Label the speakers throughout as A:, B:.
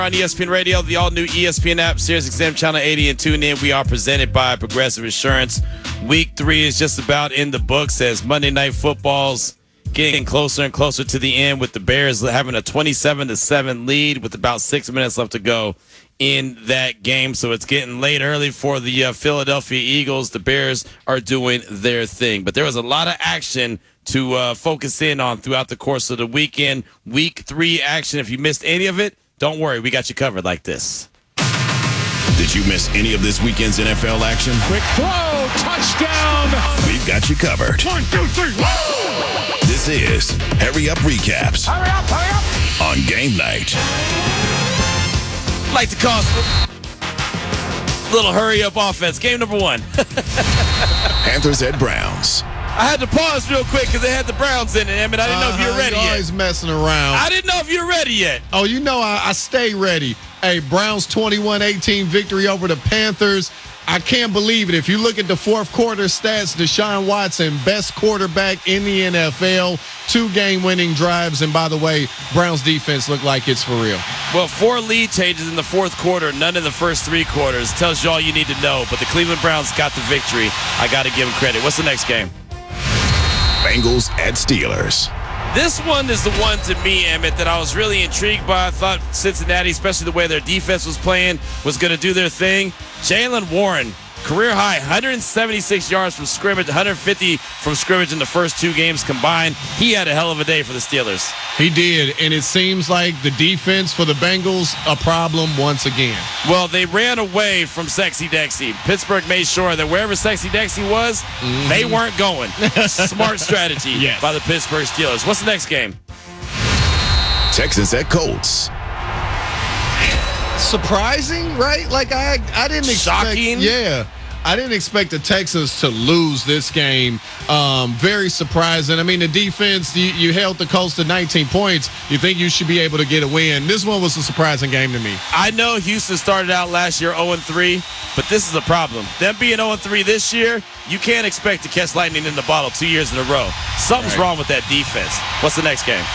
A: On ESPN Radio, the all-new ESPN app, SiriusXM Channel 80, and tune in. We are presented by Progressive Insurance. Week 3 is just about in the books as Monday Night Football's getting closer and closer to the end, with the Bears having a 27-7 lead with about 6 minutes left to go in that game. So it's getting late early for the Philadelphia Eagles. The Bears are doing their thing. But there was a lot of action to focus in on throughout the course of the weekend. Week 3 action. If you missed any of it, don't worry, we got you covered like this.
B: Did you miss any of this weekend's NFL action?
C: Quick throw, touchdown!
B: We've got you covered.
C: 1, 2, 3, whoa!
B: This is Hurry Up Recaps.
C: Hurry up!
B: On game night.
A: Like to call a little hurry up offense. Game number 1.
B: Panthers at Browns.
A: I had to pause real quick because they had the Browns in it. I mean, I didn't know if you were ready
D: You're
A: yet.
D: always messing around.
A: I didn't know if you were ready yet.
D: Oh, you know I stay ready. Hey, Browns 21-18 victory over the Panthers. I can't believe it. If you look at the fourth quarter stats, Deshaun Watson, best quarterback in the NFL, 2 game-winning drives. And by the way, Browns defense looked like it's for real.
A: Well, 4 lead changes in the fourth quarter, none in the first 3 quarters. Tells you all you need to know. But the Cleveland Browns got the victory. I got to give them credit. What's the next game?
B: Bengals at Steelers.
A: This one is the one to me, Emmett, that I was really intrigued by. I thought Cincinnati, especially the way their defense was playing, was going to do their thing. Jaylen Warren, career high, 176 yards from scrimmage, 150 from scrimmage in the first 2 games combined. He had a hell of a day for the Steelers.
D: He did, and it seems like the defense for the Bengals a problem once again.
A: Well, they ran away from Sexy Dexy. Pittsburgh made sure that wherever Sexy Dexy was, they weren't going. Smart strategy by the Pittsburgh Steelers. What's the next game?
B: Texans at Colts.
D: Surprising, right? Like I didn't expect.
A: Shocking.
D: Yeah. I didn't expect the Texans to lose this game. Very surprising. I mean, the defense, you held the Colts to 19 points. You think you should be able to get a win. This one was a surprising game to me.
A: I know Houston started out last year 0-3, but this is a problem. Them being 0-3 this year, you can't expect to catch lightning in the bottle 2 years in a row. Something's wrong with that defense. What's the next game?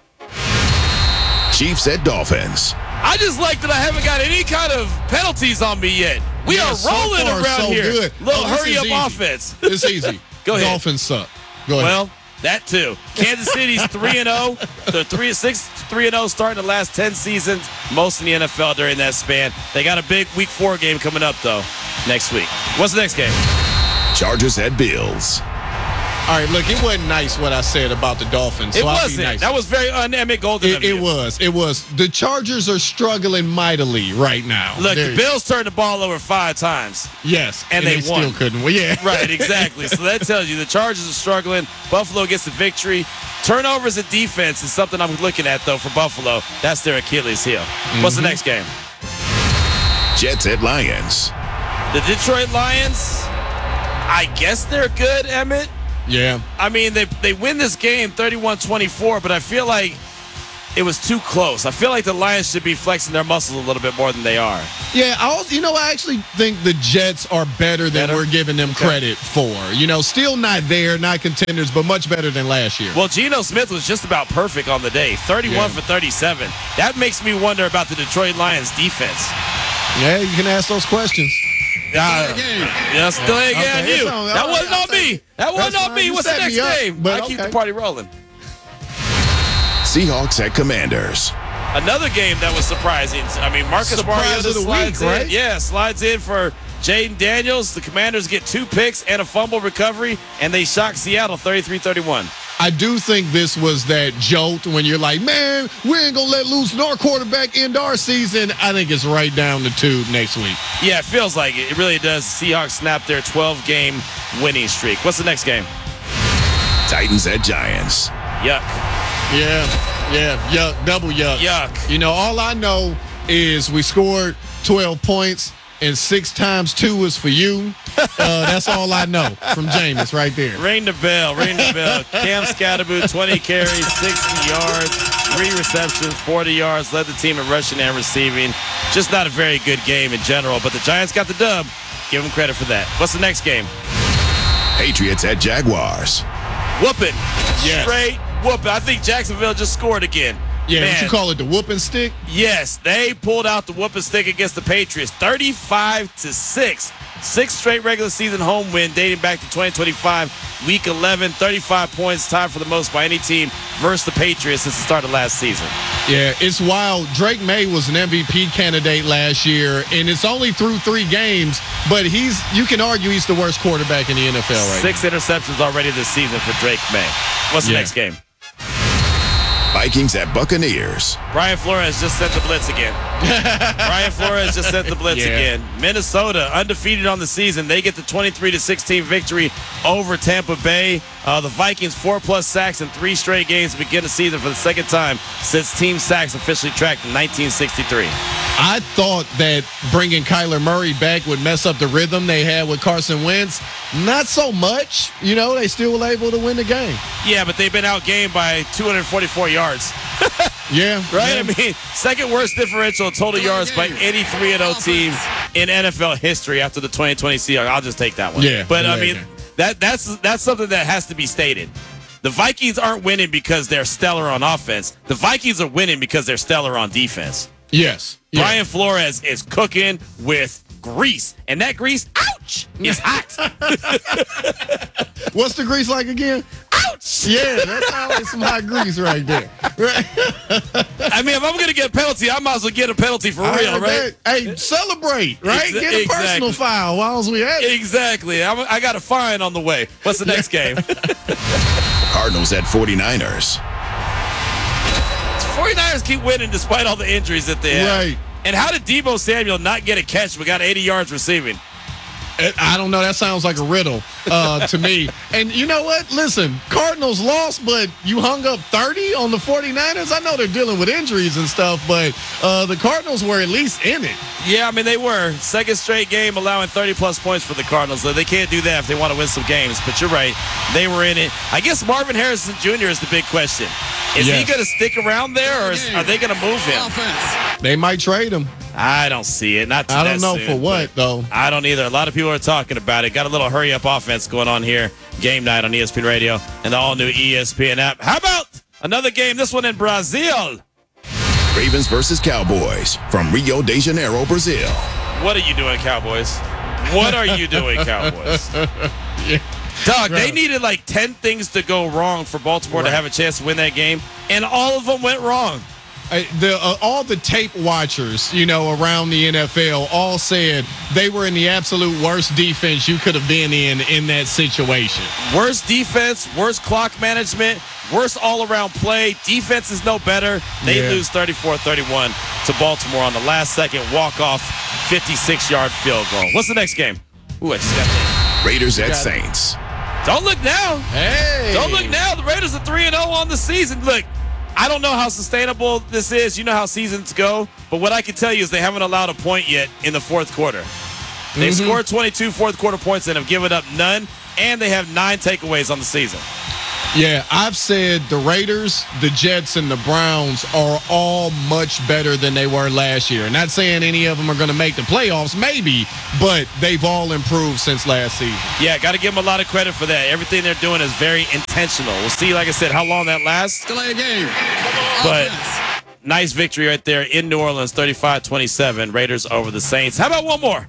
B: Chiefs at Dolphins.
A: I just like that I haven't got any kind of penalties on me yet. We are rolling around here.
D: Good.
A: Little hurry-up offense.
D: It's easy.
A: Go ahead.
D: Dolphins suck. Go ahead.
A: Well, that too. Kansas City's 3-0. They're 3-0 starting the last 10 seasons, most in the NFL during that span. They got a big Week 4 game coming up, though, next week. What's the next game?
B: Chargers at Bills.
D: All right, look, it wasn't nice what I said about the Dolphins.
A: It
D: so
A: wasn't.
D: Nice.
A: That was very un-Emmett Golden of you.
D: It was. The Chargers are struggling mightily right now.
A: Look, the Bills turned the ball over 5 times.
D: Yes,
A: and they won.
D: Still couldn't win. Yeah.
A: Right, exactly. So that tells you the Chargers are struggling. Buffalo gets the victory. Turnovers and defense is something I'm looking at, though, for Buffalo. That's their Achilles heel. What's the next game?
B: Jets at Lions.
A: The Detroit Lions, I guess they're good, Emmett.
D: Yeah.
A: I mean, they win this game 31-24, but I feel like it was too close. I feel like the Lions should be flexing their muscles a little bit more than they are.
D: Yeah, I actually think the Jets are better than we're giving them credit for. Still not there, not contenders, but much better than last year.
A: Well, Geno Smith was just about perfect on the day, 31 for 37. That makes me wonder about the Detroit Lions defense.
D: Yeah, you can ask those questions.
A: Still ain't getting you. That wasn't on me. That wasn't on me. What's the next game? I keep the party rolling.
B: Seahawks at Commanders.
A: Another game that was surprising. I mean, Marcus Mariota slides in.
D: Right?
A: Yeah, slides in for Jaden Daniels. The Commanders get 2 picks and a fumble recovery, and they shock Seattle 33-31.
D: I do think this was that jolt when you're like, man, we ain't going to let loose our quarterback end our season. I think it's right down the tube next week.
A: Yeah, it feels like it. It really does. Seahawks snap their 12-game winning streak. What's the next game?
B: Titans at Giants.
A: Yuck.
D: Yeah, yuck, double yuck.
A: Yuck.
D: All I know is we scored 12 points, and 6 times 2 is for you. That's all I know from Jameis right there.
A: Ring the bell. Cam Scatterboot, 20 carries, 60 yards, 3 receptions, 40 yards, led the team in rushing and receiving. Just not a very good game in general, but the Giants got the dub. Give them credit for that. What's the next game?
B: Patriots at Jaguars.
A: Whoop it.
D: Yes.
A: Straight whoop it. I think Jacksonville just scored again.
D: Yeah,
A: Man.
D: what you call it, the whooping stick?
A: Yes, they pulled out the whooping stick against the Patriots, 35-6. 6 straight regular season home win dating back to 2025, Week 11, 35 points, tied for the most by any team versus the Patriots since the start of last season.
D: Yeah, it's wild. Drake May was an MVP candidate last year, and it's only through 3 games, but you can argue he's the worst quarterback in the NFL right
A: 6 interceptions already this season for Drake May. What's the
D: Yeah.
A: next game?
B: Vikings at Buccaneers.
A: Brian Flores just sent the blitz again. Brian Flores just sent the blitz
D: Yeah.
A: again. Minnesota, undefeated on the season. They get the 23-16 victory over Tampa Bay. The Vikings, 4+ sacks in 3 straight games to begin the season for the second time since team sacks officially tracked in 1963.
D: I thought that bringing Kyler Murray back would mess up the rhythm they had with Carson Wentz. Not so much. They still were able to win the game.
A: Yeah, but they've been outgained by 244 yards.
D: Yeah.
A: Right?
D: Yeah.
A: I mean, second worst differential in total yards by any 3-0 team in NFL history after the 2020 Seahawks. I'll just take that one.
D: Yeah.
A: But, I
D: Yeah,
A: mean,
D: yeah.
A: that's something that has to be stated. The Vikings aren't winning because they're stellar on offense. The Vikings are winning because they're stellar on defense.
D: Yes. Yeah.
A: Brian Flores is cooking with grease. And that grease, ouch, is hot.
D: What's the grease like again?
A: Ouch!
D: Yeah, that's always some hot grease right there. Right.
A: I mean, if I'm going to get a penalty, I might as well get a penalty for real, right?
D: Hey, celebrate, right? Get a personal
A: Exactly.
D: foul while we at it.
A: Exactly. I got a fine on the way. What's the next game?
B: Cardinals at 49ers.
A: 49ers keep winning despite all the injuries that they have.
D: Right.
A: And how did Deebo Samuel not get a catch but got 80 yards receiving?
D: I don't know. That sounds like a riddle to me. And you know what? Listen, Cardinals lost, but you hung up 30 on the 49ers. I know they're dealing with injuries and stuff, but the Cardinals were at least in it.
A: Yeah, I mean, they were. Second straight game allowing 30-plus points for the Cardinals. So they can't do that if they want to win some games. But you're right. They were in it. I guess Marvin Harrison Jr. is the big question. Is he
D: Yes.
A: going to stick around there, or are they going to move him?
D: They might trade him.
A: I don't see it. Not
D: I don't
A: that
D: know
A: soon,
D: for what,
A: but
D: though.
A: I don't either. A lot of people are talking about it. Got a little hurry-up offense going on here. Game night on ESPN Radio and the all-new ESPN app. How about another game, this one in Brazil?
B: Ravens versus Cowboys from Rio de Janeiro, Brazil.
A: What are you doing, Cowboys? What are you doing, Cowboys?
D: Yeah.
A: Dog, they
D: Right.
A: needed like 10 things to go wrong for Baltimore to
D: Right.
A: have a chance to win that game, and all of them went wrong.
D: All the tape watchers, around the NFL all said they were in the absolute worst defense you could have been in that situation.
A: Worst defense, worst clock management, worst all-around play. Defense is no better. They
D: Yeah.
A: lose 34-31 to Baltimore on the last-second walk-off 56-yard field goal. What's the next game? Ooh, I just got that.
B: Raiders at Saints.
A: Don't look now.
D: Hey.
A: Don't look now. The Raiders are 3-0 on the season. Look, I don't know how sustainable this is. You know how seasons go. But what I can tell you is they haven't allowed a point yet in the fourth quarter. They've scored 22 fourth-quarter points and have given up none, and they have 9 takeaways on the season.
D: Yeah, I've said the Raiders, the Jets, and the Browns are all much better than they were last year. Not saying any of them are going to make the playoffs, maybe, but they've all improved since last season.
A: Yeah, got to give them a lot of credit for that. Everything they're doing is very intentional. We'll see, like I said, how long that lasts.
C: Delay a game.
A: But nice victory right there in New Orleans, 35-27. Raiders over the Saints. How about one more?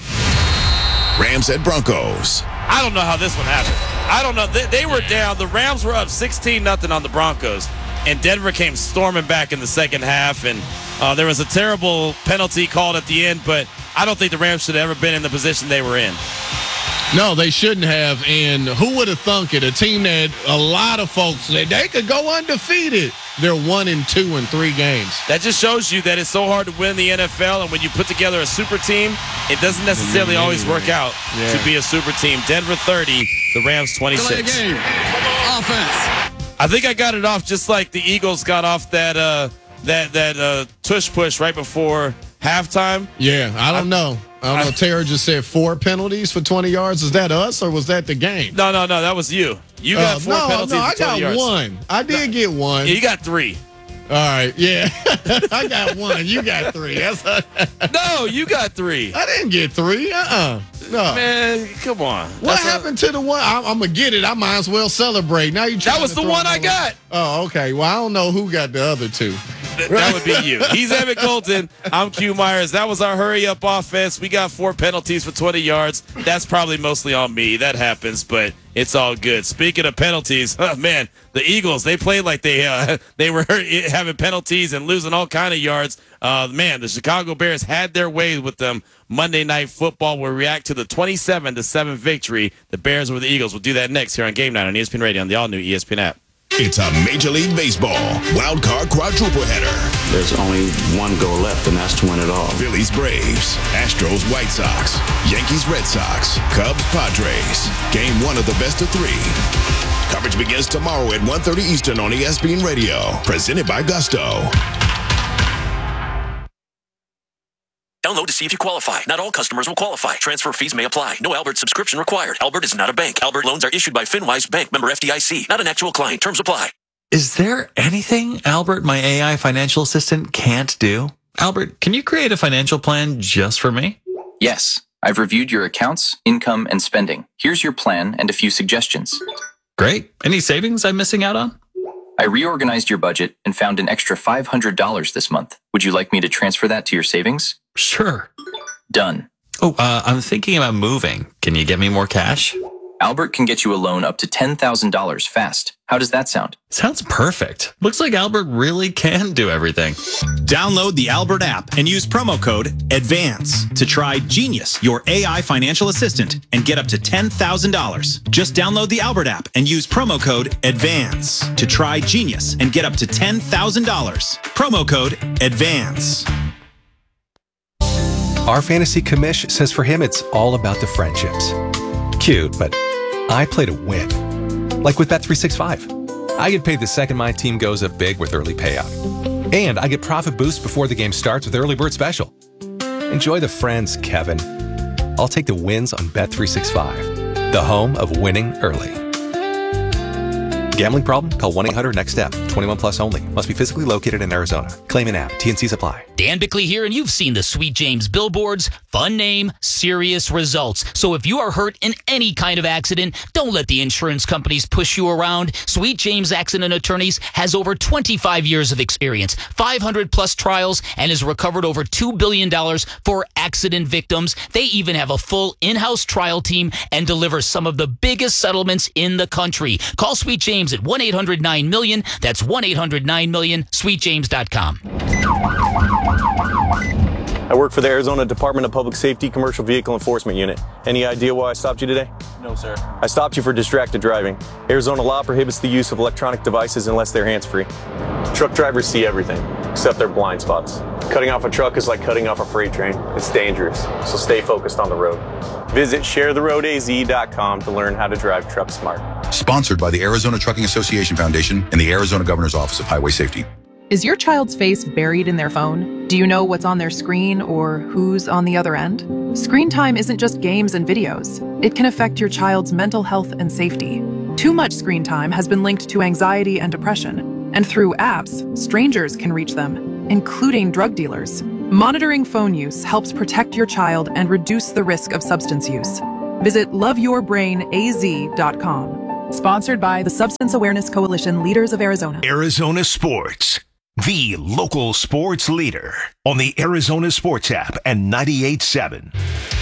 B: Rams at Broncos.
A: I don't know how this one happened. I don't know. They were down. The Rams were up 16-0 on the Broncos, and Denver came storming back in the second half, and there was a terrible penalty called at the end, but I don't think the Rams should have ever been in the position they were in.
D: No, they shouldn't have. And who would have thunk it? A team that a lot of folks said they could go undefeated. They're 1-2 in 3 games.
A: That just shows you that it's so hard to win the NFL, and when you put together a super team, it doesn't necessarily always work out to be a super team. Denver 30, the Rams 26.
C: Delay a game. Offense.
A: I think I got it off just like the Eagles got off that tush push right before halftime.
D: Yeah, I don't know. I don't know. Tara just said 4 penalties for 20 yards. Is that us or was that the game?
A: No, that was you. You got 4 penalties
D: no, I
A: for 20
D: got
A: yards.
D: 1. I did get 1.
A: Yeah, you got 3.
D: All right, yeah. I got 1. You got 3.
A: No, you got 3.
D: I didn't get 3. No.
A: Man, come on.
D: What happened to the one? I'm going to get it. I might as well celebrate. Now you
A: That was the one I got.
D: Oh, okay. Well, I don't know who got the other two.
A: That would be you. He's Evan Colton. I'm Q Myers. That was our hurry-up offense. We got 4 penalties for 20 yards. That's probably mostly on me. That happens, but it's all good. Speaking of penalties, man, the Eagles, they played like they were having penalties and losing all kind of yards. Man, the Chicago Bears had their way with them. Monday Night Football will react to the 27-7 victory. The Bears over the Eagles. We'll do that next here on Game Night on ESPN Radio on the all-new ESPN app.
B: It's a Major League Baseball wild card quadruple header.
E: There's only one goal left, and that's to win it all.
B: Phillies Braves, Astros White Sox, Yankees Red Sox, Cubs Padres. Game 1 of the best of 3. Coverage begins tomorrow at 1:30 Eastern on ESPN Radio. Presented by Gusto.
F: Download to see if you qualify. Not all customers will qualify. Transfer fees may apply. No Albert subscription required. Albert is not a bank. Albert loans are issued by FinWise Bank, member FDIC. Not an actual client. Terms apply.
G: Is there anything Albert, my AI financial assistant, can't do? Albert, can you create a financial plan just for me?
H: Yes. I've reviewed your accounts, income, and spending. Here's your plan and a few suggestions.
G: Great. Any savings I'm missing out on?
H: I reorganized your budget and found an extra $500 this month. Would you like me to transfer that to your savings?
G: Sure.
H: Done.
G: Oh, I'm thinking about moving. Can you get me more cash?
H: Albert can get you a loan up to $10,000 fast. How does that sound?
G: Sounds perfect. Looks like Albert really can do everything.
I: Download the Albert app and use promo code ADVANCE to try Genius, your AI financial assistant, and get up to $10,000. Just download the Albert app and use promo code ADVANCE to try Genius and get up to $10,000. Promo code ADVANCE.
J: Our fantasy commish says for him it's all about the friendships. Cute, but I play to win. Like with Bet365. I get paid the second my team goes up big with early payout. And I get profit boost before the game starts with Early Bird Special. Enjoy the friends, Kevin. I'll take the wins on Bet365, the home of winning early. Gambling problem? Call 1-800-NEXT-STEP. 21 plus only. Must be physically located in Arizona. Claim an app. T&Cs apply.
K: Dan Bickley here, and you've seen the Sweet James billboards. Fun name, serious results. So if you are hurt in any kind of accident, don't let the insurance companies push you around. Sweet James Accident Attorneys has over 25 years of experience, 500 plus trials, and has recovered over $2 billion for accident victims. They even have a full in-house trial team and deliver some of the biggest settlements in the country. Call Sweet James at 1-800-9-MILLION. That's 1-800-9-MILLION, sweetjames.com.
L: I work for the Arizona Department of Public Safety Commercial Vehicle Enforcement Unit. Any idea why I stopped you today?
M: No, sir.
L: I stopped you for distracted driving. Arizona law prohibits the use of electronic devices unless they're hands-free. Truck drivers see everything, except their blind spots. Cutting off a truck is like cutting off a freight train. It's dangerous, so stay focused on the road. Visit sharetheroadaz.com to learn how to drive truck smart.
N: Sponsored by the Arizona Trucking Association Foundation and the Arizona Governor's Office of Highway Safety.
O: Is your child's face buried in their phone? Do you know what's on their screen or who's on the other end? Screen time isn't just games and videos. It can affect your child's mental health and safety. Too much screen time has been linked to anxiety and depression. And through apps, strangers can reach them, including drug dealers. Monitoring phone use helps protect your child and reduce the risk of substance use. Visit loveyourbrainaz.com. Sponsored by the Substance Awareness Coalition Leaders of Arizona.
P: Arizona Sports, the local sports leader on the Arizona Sports app and 98.7.